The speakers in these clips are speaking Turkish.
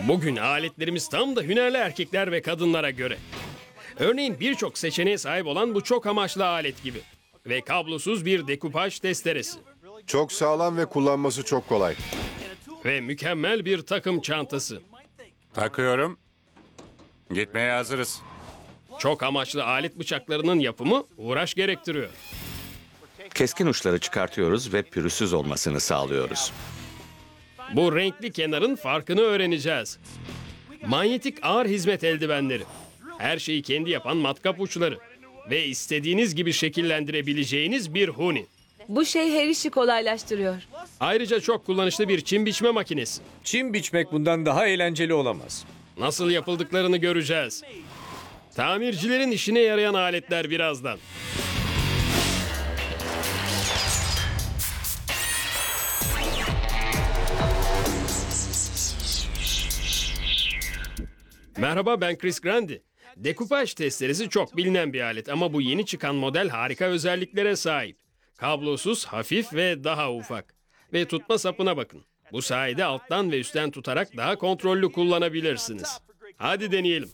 Bugün aletlerimiz tam da hünerli erkekler ve kadınlara göre. Örneğin birçok seçeneğe sahip olan bu çok amaçlı alet gibi. Ve kablosuz bir dekupaj testeresi. Çok sağlam ve kullanması çok kolay. Ve mükemmel bir takım çantası. Takıyorum. Gitmeye hazırız. Çok amaçlı alet bıçaklarının yapımı uğraş gerektiriyor. Keskin uçları çıkartıyoruz ve pürüzsüz olmasını sağlıyoruz. Bu renkli kenarın farkını öğreneceğiz. Manyetik ağır hizmet eldivenleri. Her şeyi kendi yapan matkap uçları. Ve istediğiniz gibi şekillendirebileceğiniz bir huni. Bu şey her işi kolaylaştırıyor. Ayrıca çok kullanışlı bir çim biçme makinesi. Çim biçmek bundan daha eğlenceli olamaz. Nasıl yapıldıklarını göreceğiz. Tamircilerin işine yarayan aletler birazdan. Merhaba, ben Chris Grandi. Dekupaj testeresi çok bilinen bir alet ama bu yeni çıkan model harika özelliklere sahip. Kablosuz, hafif ve daha ufak. Ve tutma sapına bakın. Bu sayede alttan ve üstten tutarak daha kontrollü kullanabilirsiniz. Hadi deneyelim.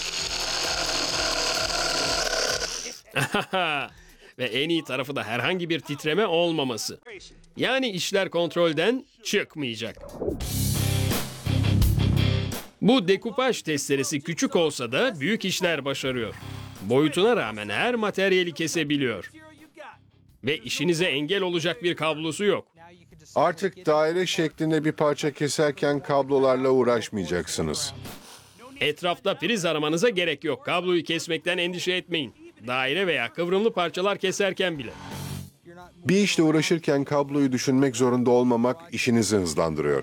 Ve en iyi tarafı da herhangi bir titreme olmaması. Yani işler kontrolden çıkmayacak. Bu dekupaj testeresi küçük olsa da büyük işler başarıyor. Boyutuna rağmen her materyali kesebiliyor. Ve işinize engel olacak bir kablosu yok. Artık daire şeklinde bir parça keserken kablolarla uğraşmayacaksınız. Etrafta priz aramanıza gerek yok. Kabloyu kesmekten endişe etmeyin. Daire veya kıvrımlı parçalar keserken bile. Bir işle uğraşırken kabloyu düşünmek zorunda olmamak işinizi hızlandırıyor.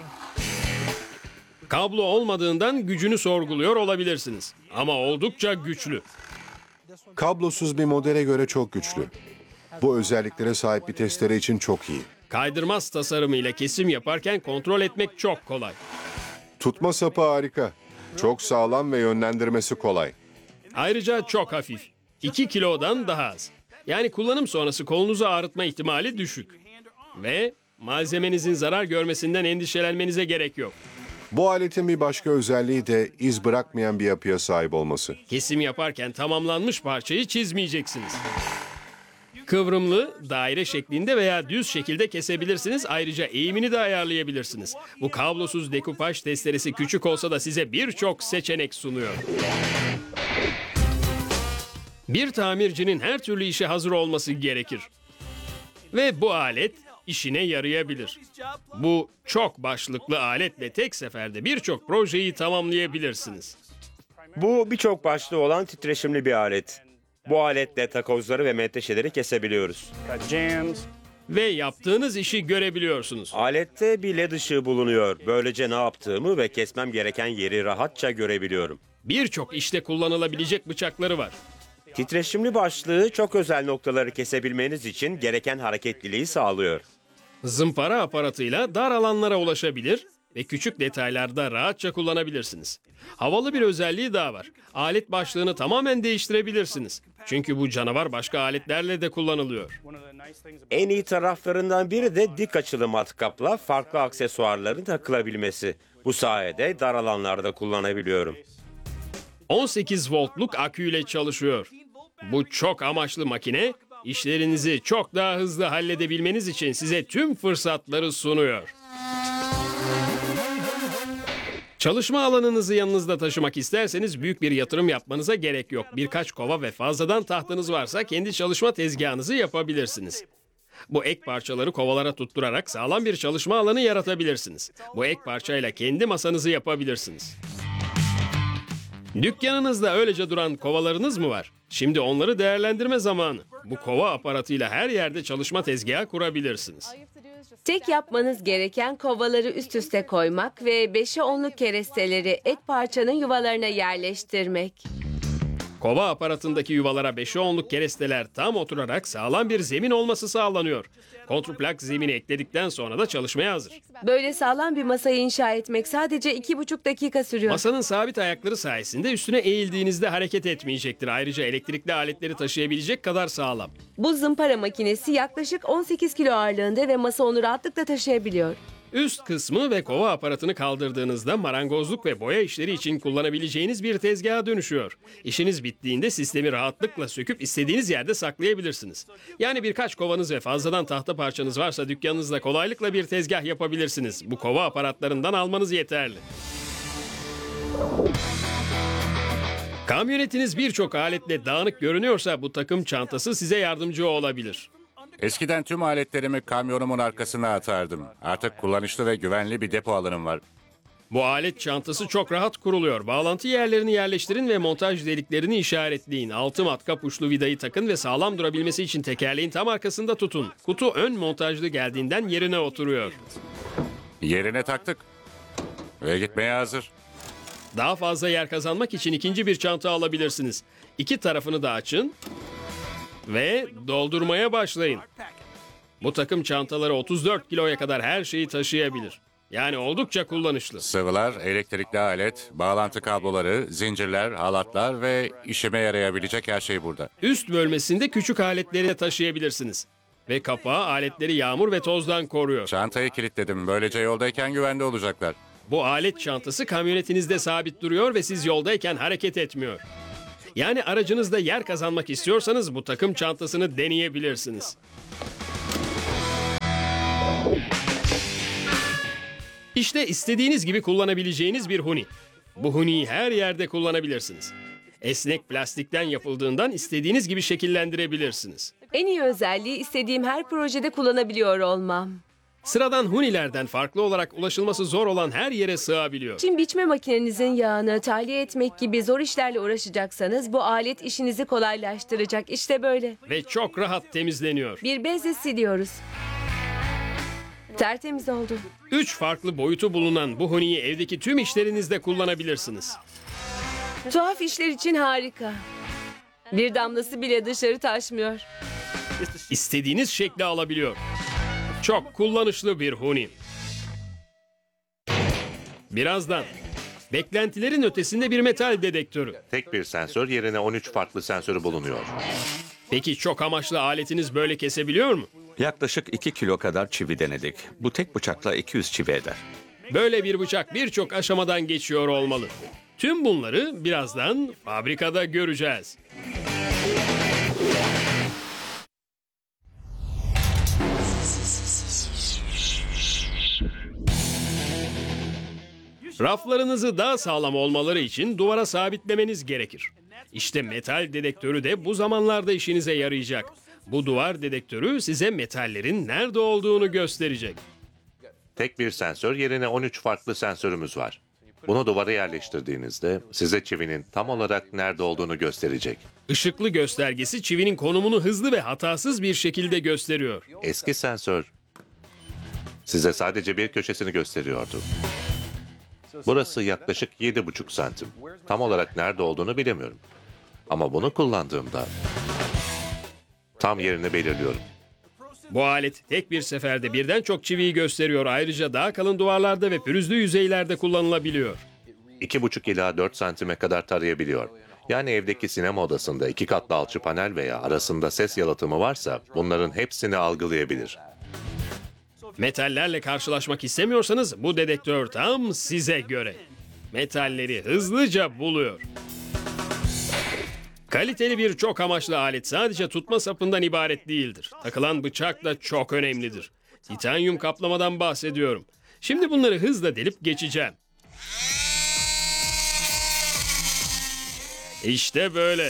Kablo olmadığından gücünü sorguluyor olabilirsiniz. Ama oldukça güçlü. Kablosuz bir modele göre çok güçlü. Bu özelliklere sahip bir testere için çok iyi. Kaydırmaz tasarımıyla kesim yaparken kontrol etmek çok kolay. Tutma sapı harika. Çok sağlam ve yönlendirmesi kolay. Ayrıca çok hafif. 2 kilodan daha az. Yani kullanım sonrası kolunuzu ağrıtma ihtimali düşük. Ve malzemenizin zarar görmesinden endişelenmenize gerek yok. Bu aletin bir başka özelliği de iz bırakmayan bir yapıya sahip olması. Kesim yaparken tamamlanmış parçayı çizmeyeceksiniz. Kıvrımlı, daire şeklinde veya düz şekilde kesebilirsiniz. Ayrıca eğimini de ayarlayabilirsiniz. Bu kablosuz dekupaj testeresi küçük olsa da size birçok seçenek sunuyor. Bir tamircinin her türlü işe hazır olması gerekir. Ve bu alet işine yarayabilir. Bu çok başlıklı aletle tek seferde birçok projeyi tamamlayabilirsiniz. Bu birçok başlığı olan titreşimli bir alet. Bu aletle takozları ve menteşeleri kesebiliyoruz. Ve yaptığınız işi görebiliyorsunuz. Alette bir led ışığı bulunuyor. Böylece ne yaptığımı ve kesmem gereken yeri rahatça görebiliyorum. Birçok işte kullanılabilecek bıçakları var. Titreşimli başlığı çok özel noktaları kesebilmeniz için gereken hareketliliği sağlıyor. Zımpara aparatıyla dar alanlara ulaşabilir ve küçük detaylarda rahatça kullanabilirsiniz. Havalı bir özelliği daha var. Alet başlığını tamamen değiştirebilirsiniz. Çünkü bu canavar başka aletlerle de kullanılıyor. En iyi taraflarından biri de dik açılı matkapla farklı aksesuarların takılabilmesi. Bu sayede dar alanlarda kullanabiliyorum. 18 voltluk aküyle çalışıyor. Bu çok amaçlı makine, işlerinizi çok daha hızlı halledebilmeniz için size tüm fırsatları sunuyor. Çalışma alanınızı yanınızda taşımak isterseniz büyük bir yatırım yapmanıza gerek yok. Birkaç kova ve fazladan tahtanız varsa kendi çalışma tezgahınızı yapabilirsiniz. Bu ek parçaları kovalara tutturarak sağlam bir çalışma alanı yaratabilirsiniz. Bu ek parçayla kendi masanızı yapabilirsiniz. Dükkanınızda öylece duran kovalarınız mı var? Şimdi onları değerlendirme zamanı. Bu kova aparatıyla her yerde çalışma tezgahı kurabilirsiniz. Tek yapmanız gereken kovaları üst üste koymak ve 5'e 10'luk keresteleri ek parçanın yuvalarına yerleştirmek. Kova aparatındaki yuvalara 5'e 10'luk keresteler tam oturarak sağlam bir zemin olması sağlanıyor. Kontrplak zemini ekledikten sonra da çalışmaya hazır. Böyle sağlam bir masayı inşa etmek sadece 2,5 dakika sürüyor. Masanın sabit ayakları sayesinde üstüne eğildiğinizde hareket etmeyecektir. Ayrıca elektrikli aletleri taşıyabilecek kadar sağlam. Bu zımpara makinesi yaklaşık 18 kilo ağırlığında ve masa onu rahatlıkla taşıyabiliyor. Üst kısmı ve kova aparatını kaldırdığınızda marangozluk ve boya işleri için kullanabileceğiniz bir tezgaha dönüşüyor. İşiniz bittiğinde sistemi rahatlıkla söküp istediğiniz yerde saklayabilirsiniz. Yani birkaç kovanız ve fazladan tahta parçanız varsa dükkanınızda kolaylıkla bir tezgah yapabilirsiniz. Bu kova aparatlarından almanız yeterli. Kamyonetiniz birçok aletle dağınık görünüyorsa bu takım çantası size yardımcı olabilir. Eskiden tüm aletlerimi kamyonumun arkasına atardım. Artık kullanışlı ve güvenli bir depo alanım var. Bu alet çantası çok rahat kuruluyor. Bağlantı yerlerini yerleştirin ve montaj deliklerini işaretleyin. 6 matkap uçlu vidayı takın ve sağlam durabilmesi için tekerleğin tam arkasında tutun. Kutu ön montajlı geldiğinden yerine oturuyor. Yerine taktık. Ve gitmeye hazır. Daha fazla yer kazanmak için ikinci bir çanta alabilirsiniz. İki tarafını da açın ve doldurmaya başlayın. Bu takım çantaları 34 kiloya kadar her şeyi taşıyabilir. Yani oldukça kullanışlı. Sıvılar, elektrikli alet, bağlantı kabloları, zincirler, halatlar ve işime yarayabilecek her şey burada. Üst bölmesinde küçük aletleri de taşıyabilirsiniz. Ve kapağı aletleri yağmur ve tozdan koruyor. Çantayı kilitledim. Böylece yoldayken güvende olacaklar. Bu alet çantası kamyonetinizde sabit duruyor ve siz yoldayken hareket etmiyor. Yani aracınızda yer kazanmak istiyorsanız bu takım çantasını deneyebilirsiniz. İşte istediğiniz gibi kullanabileceğiniz bir huni. Bu huniyi her yerde kullanabilirsiniz. Esnek plastikten yapıldığından istediğiniz gibi şekillendirebilirsiniz. En iyi özelliği istediğim her projede kullanabiliyor olmam. Sıradan hunilerden farklı olarak ulaşılması zor olan her yere sığabiliyor. Çim biçme makinenizin yağını tahliye etmek gibi zor işlerle uğraşacaksanız bu alet işinizi kolaylaştıracak. İşte böyle. Ve çok rahat temizleniyor. Bir bezle siliyoruz. Tertemiz oldu. 3 farklı boyutu bulunan bu huniyi evdeki tüm işlerinizde kullanabilirsiniz. Tuhaf işler için harika. Bir damlası bile dışarı taşmıyor. İstediğiniz şekli alabiliyor. Çok kullanışlı bir huni. Birazdan beklentilerin ötesinde bir metal dedektörü. Tek bir sensör yerine 13 farklı sensörü bulunuyor. Peki çok amaçlı aletiniz böyle kesebiliyor mu? Yaklaşık 2 kilo kadar çivi denedik. Bu tek bıçakla 200 çivi eder. Böyle bir bıçak birçok aşamadan geçiyor olmalı. Tüm bunları birazdan fabrikada göreceğiz. Raflarınızı daha sağlam olmaları için duvara sabitlemeniz gerekir. İşte metal dedektörü de bu zamanlarda işinize yarayacak. Bu duvar dedektörü size metallerin nerede olduğunu gösterecek. Tek bir sensör yerine 13 farklı sensörümüz var. Bunu duvara yerleştirdiğinizde size çivinin tam olarak nerede olduğunu gösterecek. Işıklı göstergesi çivinin konumunu hızlı ve hatasız bir şekilde gösteriyor. Eski sensör size sadece bir köşesini gösteriyordu. Burası yaklaşık 7,5 santim. Tam olarak nerede olduğunu bilemiyorum. Ama bunu kullandığımda tam yerini belirliyorum. Bu alet tek bir seferde birden çok çiviyi gösteriyor. Ayrıca daha kalın duvarlarda ve pürüzlü yüzeylerde kullanılabiliyor. 2,5 ila 4 santime kadar tarayabiliyor. Yani evdeki sinema odasında 2 katlı alçı panel veya arasında ses yalıtımı varsa bunların hepsini algılayabilir. Metallerle karşılaşmak istemiyorsanız bu dedektör tam size göre. Metalleri hızlıca buluyor. Kaliteli bir çok amaçlı alet sadece tutma sapından ibaret değildir. Takılan bıçak da çok önemlidir. Titanyum kaplamadan bahsediyorum. Şimdi bunları hızla delip geçeceğim. İşte böyle.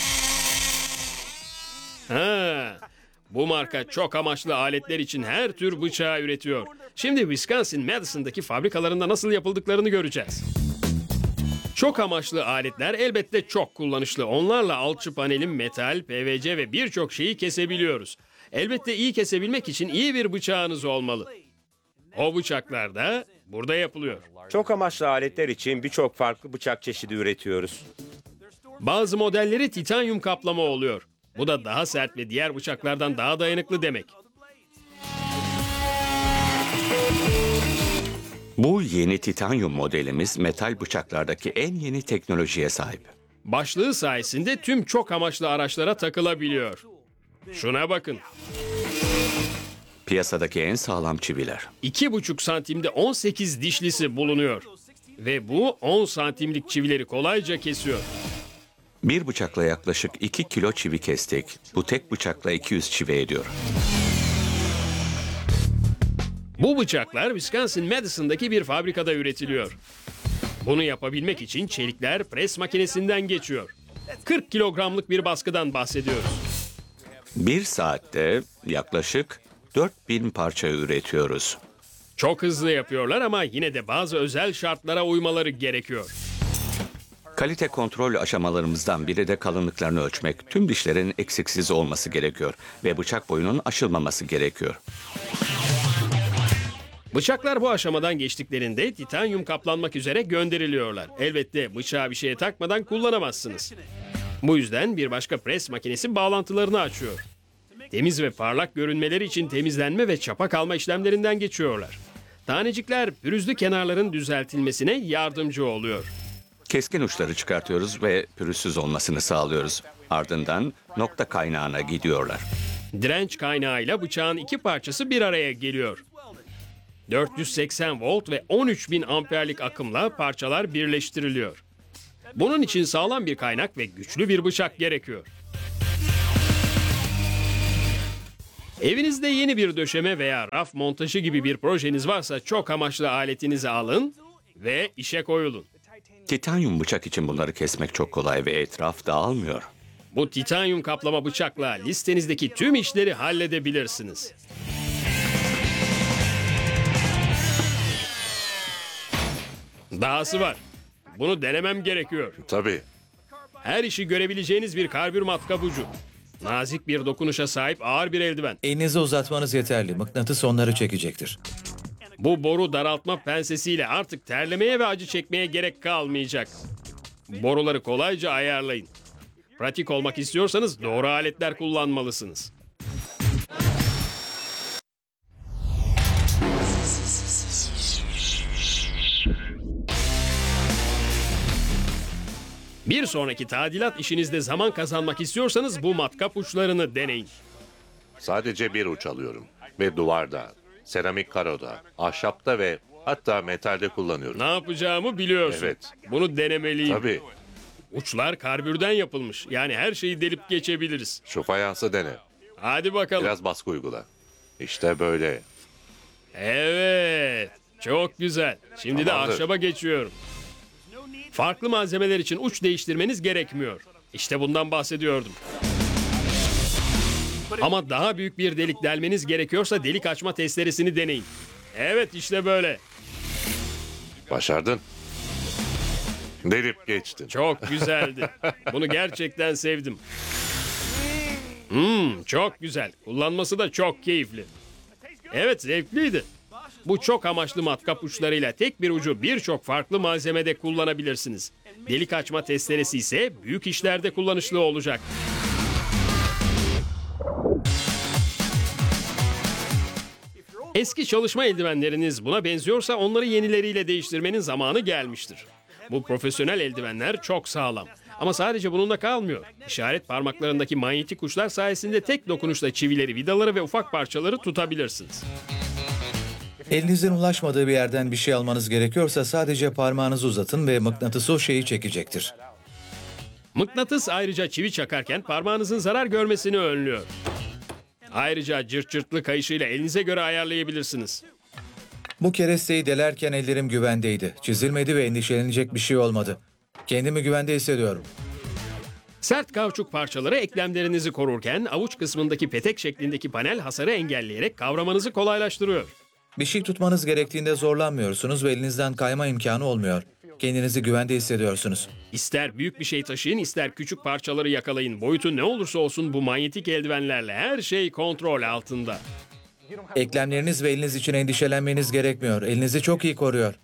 Bu marka çok amaçlı aletler için her tür bıçağı üretiyor. Şimdi Wisconsin Madison'daki fabrikalarında nasıl yapıldıklarını göreceğiz. Çok amaçlı aletler elbette çok kullanışlı. Onlarla alçı panelin metal, PVC ve birçok şeyi kesebiliyoruz. Elbette iyi kesebilmek için iyi bir bıçağınız olmalı. O bıçaklar da burada yapılıyor. Çok amaçlı aletler için birçok farklı bıçak çeşidi üretiyoruz. Bazı modelleri titanyum kaplama oluyor. Bu da daha sert ve diğer bıçaklardan daha dayanıklı demek. Bu yeni titanyum modelimiz metal bıçaklardaki en yeni teknolojiye sahip. Başlığı sayesinde tüm çok amaçlı araçlara takılabiliyor. Şuna bakın. Piyasadaki en sağlam çiviler. 2,5 santimde 18 dişlisi bulunuyor. Ve bu 10 santimlik çivileri kolayca kesiyor. Bir bıçakla yaklaşık 2 kilo çivi kestik. Bu tek bıçakla 200 çivi ediyor. Bu bıçaklar Wisconsin Madison'daki bir fabrikada üretiliyor. Bunu yapabilmek için çelikler pres makinesinden geçiyor. 40 kilogramlık bir baskıdan bahsediyoruz. Bir saatte yaklaşık 4000 parça üretiyoruz. Çok hızlı yapıyorlar ama yine de bazı özel şartlara uymaları gerekiyor. Kalite kontrol aşamalarımızdan biri de kalınlıklarını ölçmek. Tüm dişlerin eksiksiz olması gerekiyor ve bıçak boyunun aşılmaması gerekiyor. Bıçaklar bu aşamadan geçtiklerinde titanyum kaplanmak üzere gönderiliyorlar. Elbette bıçağı bir şeye takmadan kullanamazsınız. Bu yüzden bir başka pres makinesi bağlantılarını açıyor. Temiz ve parlak görünmeleri için temizlenme ve çapa kalma işlemlerinden geçiyorlar. Tanecikler pürüzlü kenarların düzeltilmesine yardımcı oluyor. Keskin uçları çıkartıyoruz ve pürüzsüz olmasını sağlıyoruz. Ardından nokta kaynağına gidiyorlar. Direnç kaynağıyla bıçağın iki parçası bir araya geliyor. 480 volt ve 13.000 amperlik akımla parçalar birleştiriliyor. Bunun için sağlam bir kaynak ve güçlü bir bıçak gerekiyor. Evinizde yeni bir döşeme veya raf montajı gibi bir projeniz varsa çok amaçlı aletinizi alın ve işe koyulun. Titanyum bıçak için bunları kesmek çok kolay ve etraf dağılmıyor. Bu titanyum kaplama bıçakla listenizdeki tüm işleri halledebilirsiniz. Dahası var. Bunu denemem gerekiyor. Tabii. Her işi görebileceğiniz bir karbür matkap ucu. Nazik bir dokunuşa sahip ağır bir eldiven. Elinizi uzatmanız yeterli. Mıknatıs onları çekecektir. Bu boru daraltma pensesiyle artık terlemeye ve acı çekmeye gerek kalmayacak. Boruları kolayca ayarlayın. Pratik olmak istiyorsanız doğru aletler kullanmalısınız. Bir sonraki tadilat işinizde zaman kazanmak istiyorsanız bu matkap uçlarını deneyin. Sadece bir uç alıyorum. Ve duvarda, seramik karoda, ahşapta ve hatta metalde kullanıyorum. Ne yapacağımı biliyorsun. Evet. Bunu denemeliyim. Tabii. Uçlar karbürden yapılmış. Yani her şeyi delip geçebiliriz. Şu fayansı dene. Hadi bakalım. Biraz baskı uygula. İşte böyle. Evet. Çok güzel. Şimdi de Tamamdır. ahşaba geçiyorum. Farklı malzemeler için uç değiştirmeniz gerekmiyor. İşte bundan bahsediyordum. Ama daha büyük bir delik delmeniz gerekiyorsa delik açma testeresini deneyin. Evet, işte böyle. Başardın. Delip geçtin. Çok güzeldi. Bunu gerçekten sevdim. Çok güzel. Kullanması da çok keyifli. Evet, zevkliydi. Bu çok amaçlı matkap uçlarıyla tek bir ucu birçok farklı malzemede kullanabilirsiniz. Delik açma testeresi ise büyük işlerde kullanışlı olacak. Eski çalışma eldivenleriniz buna benziyorsa onları yenileriyle değiştirmenin zamanı gelmiştir. Bu profesyonel eldivenler çok sağlam. Ama sadece bununla kalmıyor. İşaret parmaklarındaki manyetik uçlar sayesinde tek dokunuşla çivileri, vidaları ve ufak parçaları tutabilirsiniz. Elinizin ulaşmadığı bir yerden bir şey almanız gerekiyorsa sadece parmağınızı uzatın ve mıknatıs o şeyi çekecektir. Mıknatıs ayrıca çivi çakarken parmağınızın zarar görmesini önlüyor. Ayrıca cırt cırtlı kayışıyla elinize göre ayarlayabilirsiniz. Bu keresteyi delerken ellerim güvendeydi. Çizilmedi ve endişelenecek bir şey olmadı. Kendimi güvende hissediyorum. Sert kauçuk parçaları eklemlerinizi korurken avuç kısmındaki petek şeklindeki panel hasarı engelleyerek kavramanızı kolaylaştırıyor. Bir şey tutmanız gerektiğinde zorlanmıyorsunuz ve elinizden kayma imkanı olmuyor. Kendinizi güvende hissediyorsunuz. İster büyük bir şey taşıyın, ister küçük parçaları yakalayın. Boyutu ne olursa olsun bu manyetik eldivenlerle her şey kontrol altında. Eklemleriniz ve eliniz için endişelenmeniz gerekmiyor. Elinizi çok iyi koruyor.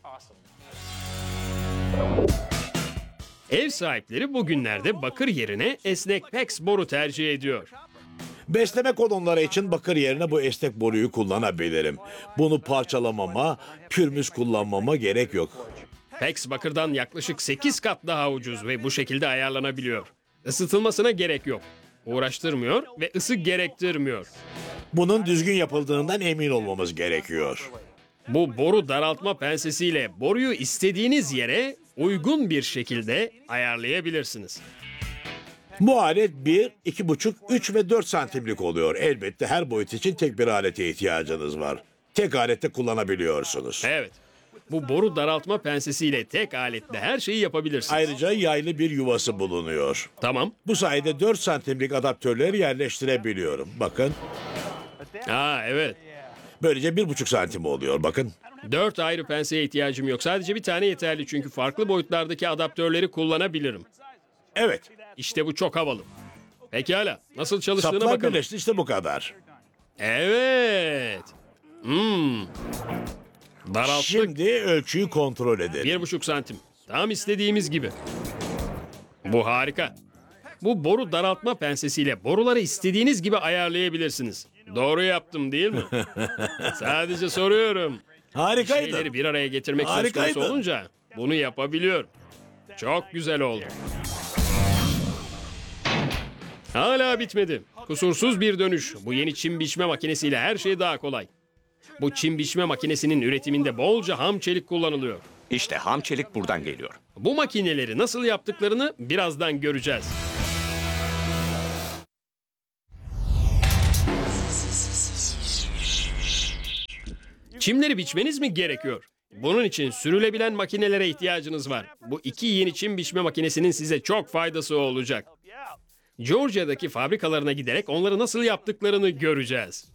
Ev sahipleri bugünlerde bakır yerine esnek PEX boru tercih ediyor. Besleme kolonları için bakır yerine bu esnek boruyu kullanabilirim. Bunu parçalamama, pürmüz kullanmama gerek yok. PEX bakırdan yaklaşık 8 kat daha ucuz ve bu şekilde ayarlanabiliyor. Isıtılmasına gerek yok. Uğraştırmıyor ve ısı gerektirmiyor. Bunun düzgün yapıldığından emin olmamız gerekiyor. Bu boru daraltma pensesiyle boruyu istediğiniz yere uygun bir şekilde ayarlayabilirsiniz. Bu alet 1, 2,5, 3 ve 4 santimlik oluyor. Elbette her boyut için tek bir alete ihtiyacınız var. Tek alette kullanabiliyorsunuz. Evet. Bu boru daraltma pensesiyle tek aletle her şeyi yapabilirsiniz. Ayrıca yaylı bir yuvası bulunuyor. Tamam. Bu sayede 4 santimlik adaptörleri yerleştirebiliyorum. Bakın. Evet. Böylece 1,5 santim oluyor. Bakın. 4 ayrı penseye ihtiyacım yok. Sadece bir tane yeterli çünkü farklı boyutlardaki adaptörleri kullanabilirim. Evet. İşte bu çok havalı. Pekala. Nasıl çalıştığına Saplar bakalım. birleşti, işte bu kadar. Evet. Daralttık. Şimdi ölçüyü kontrol edelim. 1,5 santim. Tam istediğimiz gibi. Bu harika. Bu boru daraltma pensesiyle boruları istediğiniz gibi ayarlayabilirsiniz. Doğru yaptım değil mi? Sadece soruyorum. Harikaydı. Şeyleri bir araya getirmek söz Harikaydı. konusu olunca bunu yapabiliyorum. Çok güzel oldu. Hala bitmedi. Kusursuz bir dönüş. Bu yeni çim biçme makinesiyle her şey daha kolay. Bu çim biçme makinesinin üretiminde bolca ham çelik kullanılıyor. İşte ham çelik buradan geliyor. Bu makineleri nasıl yaptıklarını birazdan göreceğiz. Çimleri biçmeniz mi gerekiyor? Bunun için sürülebilen makinelere ihtiyacınız var. Bu iki yeni çim biçme makinesinin size çok faydası olacak. Georgia'daki fabrikalarına giderek onları nasıl yaptıklarını göreceğiz.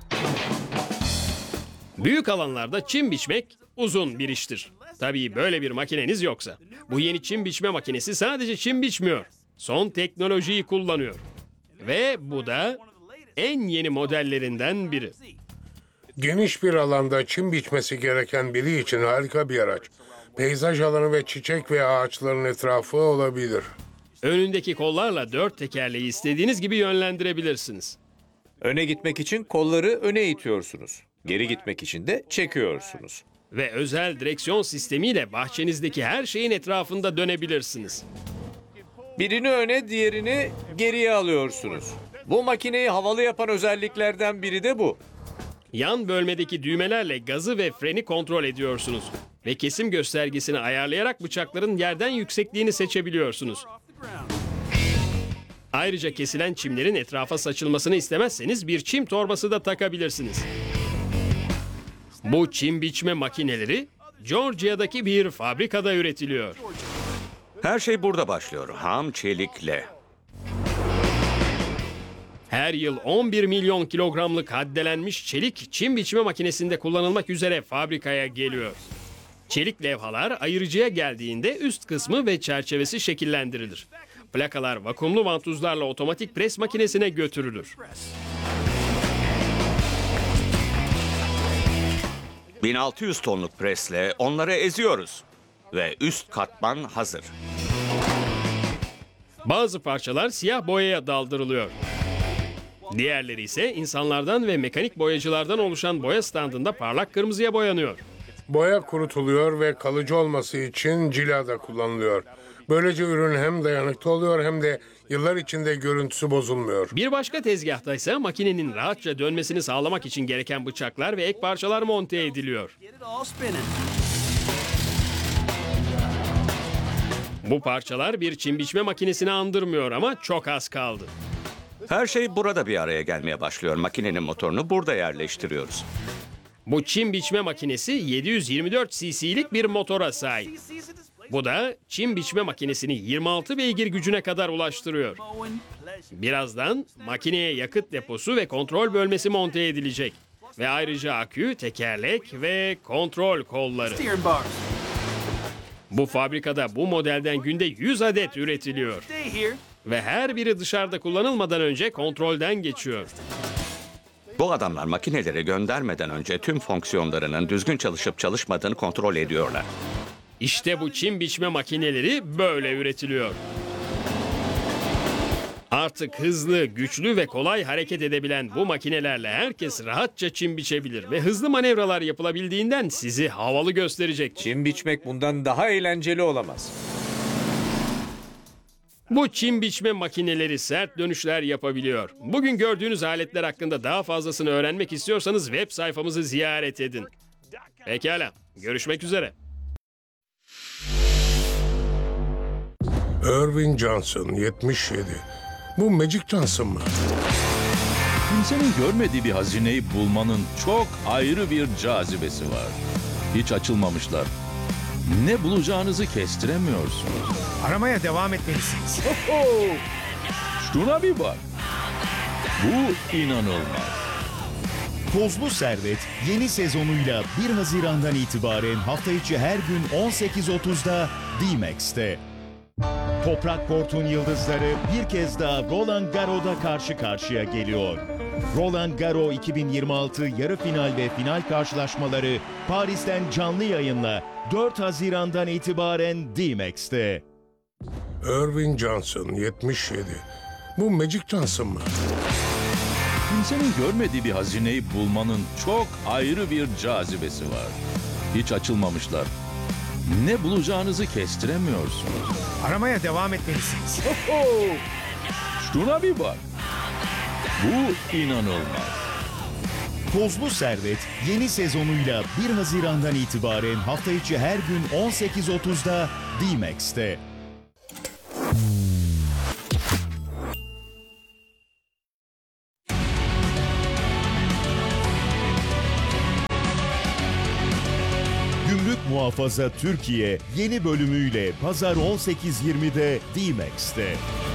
Büyük alanlarda çim biçmek uzun bir iştir. Tabii böyle bir makineniz yoksa. Bu yeni çim biçme makinesi sadece çim biçmiyor. Son teknolojiyi kullanıyor. Ve bu da en yeni modellerinden biri. Geniş bir alanda çim biçmesi gereken biri için harika bir araç. Peyzaj alanı ve çiçek ve ağaçların etrafı olabilir. Önündeki kollarla 4 tekerleği istediğiniz gibi yönlendirebilirsiniz. Öne gitmek için kolları öne itiyorsunuz. Geri gitmek için de çekiyorsunuz. Ve özel direksiyon sistemiyle bahçenizdeki her şeyin etrafında dönebilirsiniz. Birini öne, diğerini geriye alıyorsunuz. Bu makineyi havalı yapan özelliklerden biri de bu. Yan bölmedeki düğmelerle gazı ve freni kontrol ediyorsunuz. Ve kesim göstergesini ayarlayarak bıçakların yerden yüksekliğini seçebiliyorsunuz. Ayrıca kesilen çimlerin etrafa saçılmasını istemezseniz bir çim torbası da takabilirsiniz. Bu çim biçme makineleri Georgia'daki bir fabrikada üretiliyor. Her şey burada başlıyor. Ham çelikle. Her yıl 11 milyon kilogramlık haddelenmiş çelik çim biçme makinesinde kullanılmak üzere fabrikaya geliyor. Çelik levhalar ayırıcıya geldiğinde üst kısmı ve çerçevesi şekillendirilir. Plakalar vakumlu vantuzlarla otomatik pres makinesine götürülür. 1600 tonluk presle onları eziyoruz. Ve üst katman hazır. Bazı parçalar siyah boyaya daldırılıyor. Diğerleri ise insanlardan ve mekanik boyacılardan oluşan boya standında parlak kırmızıya boyanıyor. Boya kurutuluyor ve kalıcı olması için cila da kullanılıyor. Böylece ürün hem dayanıklı oluyor hem de yıllar içinde görüntüsü bozulmuyor. Bir başka tezgahta ise makinenin rahatça dönmesini sağlamak için gereken bıçaklar ve ek parçalar monte ediliyor. Bu parçalar bir çim biçme makinesini andırmıyor ama çok az kaldı. Her şey burada bir araya gelmeye başlıyor. Makinenin motorunu burada yerleştiriyoruz. Bu çim biçme makinesi 724 cc'lik bir motora sahip. Bu da çim biçme makinesini 26 beygir gücüne kadar ulaştırıyor. Birazdan makineye yakıt deposu ve kontrol bölmesi monte edilecek. Ve ayrıca akü, tekerlek ve kontrol kolları. Bu fabrikada bu modelden günde 100 adet üretiliyor. Ve her biri dışarıda kullanılmadan önce kontrolden geçiyor. Bu adamlar makineleri göndermeden önce tüm fonksiyonlarının düzgün çalışıp çalışmadığını kontrol ediyorlar. İşte bu çim biçme makineleri böyle üretiliyor. Artık hızlı, güçlü ve kolay hareket edebilen bu makinelerle herkes rahatça çim biçebilir ve hızlı manevralar yapılabildiğinden sizi havalı gösterecek. Çim biçmek bundan daha eğlenceli olamaz. Bu çim biçme makineleri sert dönüşler yapabiliyor. Bugün gördüğünüz aletler hakkında daha fazlasını öğrenmek istiyorsanız web sayfamızı ziyaret edin. Pekala, görüşmek üzere. Irving Johnson 77. Bu Magic Johnson mı? Kimsenin görmediği bir hazineyi bulmanın çok ayrı bir cazibesi var. Hiç açılmamışlar. Ne bulacağınızı kestiremiyorsunuz. Aramaya devam etmelisiniz. Şuna bir bak. Bu inanılmaz. Tozlu Servet yeni sezonuyla 1 Haziran'dan itibaren hafta içi her gün 18.30'da D-Max'te. Toprak Port'un yıldızları bir kez daha Roland Garros'da karşı karşıya geliyor. Roland Garros 2026 yarı final ve final karşılaşmaları Paris'ten canlı yayınla 4 Haziran'dan itibaren D-Max'te. Irving Johnson 77. Bu Magic Johnson mı? Kimsenin görmediği bir hazineyi bulmanın çok ayrı bir cazibesi var. Hiç açılmamışlar. Ne bulacağınızı kestiremiyorsunuz. Aramaya devam etmelisiniz. Şuna bir bak. Bu inanılmaz. Tozlu Servet yeni sezonuyla 1 Haziran'dan itibaren hafta içi her gün 18.30'da D-Max'te. Gümrük Muhafaza Türkiye yeni bölümüyle Pazar 18.20'de D-Max'te.